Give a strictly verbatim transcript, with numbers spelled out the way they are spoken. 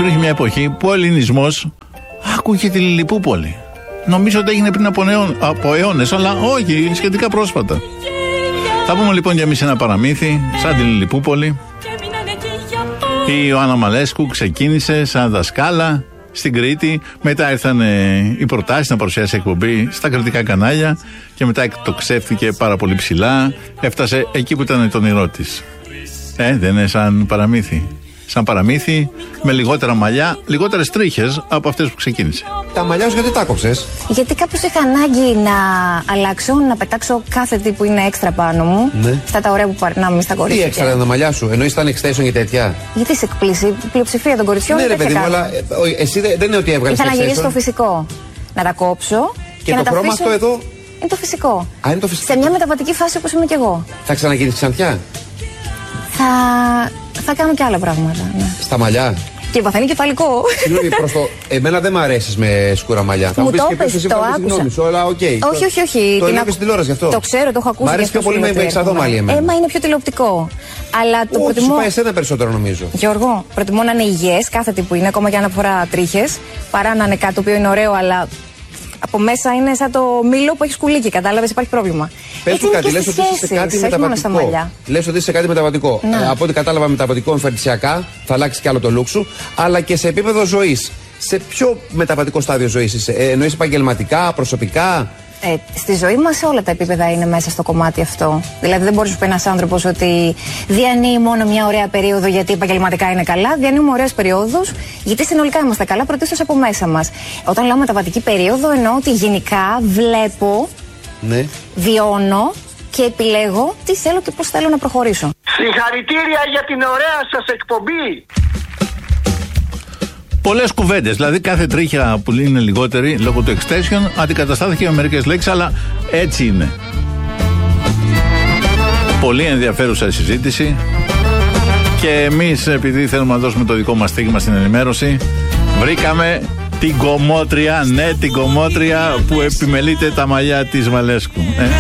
υπήρχε μια εποχή που ο ελληνισμός άκουγε τη Λιλιπούπολη. Νομίζω ότι έγινε πριν από, νεό, από αιώνες, αλλά όχι, σχετικά πρόσφατα. Θα πούμε λοιπόν για εμείς ένα παραμύθι, σαν τη Λιλιπούπολη. Η Ιωάννα Μαλέσκου ξεκίνησε σαν δασκάλα στην Κρήτη. Μετά ήρθαν οι προτάσεις να παρουσιάσει εκπομπή στα κριτικά κανάλια. Και μετά εκτοξεύτηκε πάρα πολύ ψηλά. Έφτασε εκεί που ήταν το όνειρό της. Ε, δεν είναι σαν παραμύθι. Σαν παραμύθι, με λιγότερα μαλλιά, λιγότερες τρίχες από αυτές που ξεκίνησε. Τα μαλλιά σου γιατί τα κόψες? Γιατί κάπως είχα ανάγκη να αλλάξω, να πετάξω κάθε τι που είναι έξτρα πάνω μου. Ναι. Αυτά τα ωραία που περνάμε στα κορίτσια. Τι έξτρα ήταν τα μαλλιά σου, εννοείς ήταν extension και τέτοια? Γιατί σε εκπλήσει, η πλειοψηφία των κοριτσιών. Ναι, ρε παιδί μου, αλλά εσύ δεν είναι ότι έβγαλες. Ήθελα να γυρίσω στο φυσικό. Να τα κόψω. Και, και το να τα χρώμα αφήσω... αυτό εδώ. Είναι το φυσικό. Α, είναι το φυσικό. Σε μια μεταβατική φάση όπως είμαι κι εγώ. Θα ξαναγίνεις ξανθιά? Θα... θα κάνω και άλλα πράγματα. Ναι. Στα μαλλιά. Και παθαίνει κεφαλικό. Συγγνώμη, προς το. Εμένα δεν μ' αρέσει με σκούρα μαλλιά. Μου το είπες, το άκουσα. Σου, αλλά, okay. Όχι, όχι, όχι. Το έλεγες στην τηλεόραση γι' αυτό. Το ξέρω, το έχω ακούσει. Μ' αρέσει πιο πολύ με εξαδό μαλλί εμένα. Έμα είναι πιο τηλεοπτικό. Αλλά το Ού, προτιμώ. Σου πάει εσένα περισσότερο νομίζω. Γιώργο, προτιμώ να είναι υγιές κάθε τι που είναι, ακόμα και αν αφορά τρίχες, παρά να είναι κάτι το οποίο είναι ωραίο, αλλά από μέσα είναι σαν το μήλο που έχει σκουλίκι. Κατάλαβες, υπάρχει πρόβλημα. Πες του κάτι, λες ότι είσαι κάτι μεταβατικό. Λες ότι είσαι κάτι μεταβατικό. Ε, από ό,τι κατάλαβα, μεταβατικό εμφανισιακά, θα αλλάξει κι άλλο το look σου, αλλά και σε επίπεδο ζωής. Σε ποιο μεταβατικό στάδιο ζωής είσαι? Ε, εννοείς επαγγελματικά, προσωπικά? Ε, στη ζωή μας σε όλα τα επίπεδα είναι μέσα στο κομμάτι αυτό. Δηλαδή δεν μπορείς να πει ένας άνθρωπος ότι διανύει μόνο μια ωραία περίοδο γιατί επαγγελματικά είναι καλά. Διανύουμε ωραίες περιόδους γιατί συνολικά είμαστε καλά, πρωτίστως από μέσα μας. Όταν λέω μεταβατική περίοδο εννοώ ότι γενικά βλέπω, ναι, βιώνω και επιλέγω τι θέλω και πώς θέλω να προχωρήσω. Συγχαρητήρια για την ωραία σας εκπομπή. Πολλές κουβέντες, δηλαδή κάθε τρίχια που είναι λιγότερη λόγω του extension αντικαταστάθηκε με μερικές λέξεις, αλλά έτσι είναι. Πολύ ενδιαφέρουσα η συζήτηση και εμείς, επειδή θέλουμε να δώσουμε το δικό μας στίγμα στην ενημέρωση, βρήκαμε την κομμότρια, ναι, την κομμότρια που επιμελείται τα μαλλιά της Μαλέσκου. Ε.